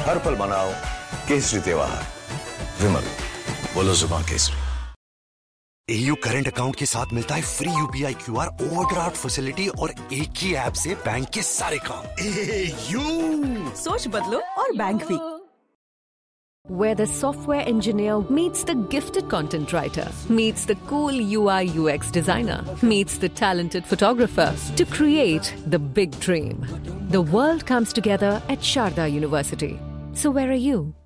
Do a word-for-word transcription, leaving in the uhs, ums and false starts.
हर पल मनाओ केसरी त्योहार। विमल, बोलो जुबान केसरी। एयू करंट अकाउंट के साथ मिलता है free UPI QR, overdraft facility और एक ही ऐप से बैंक के सारे काम। एयू सोच बदलो और बैंक भी। Where the software engineer meets the gifted content writer, meets the cool U I U X designer, meets the talented photographer to create the big dream. The world comes together at Sharda University. So where are you?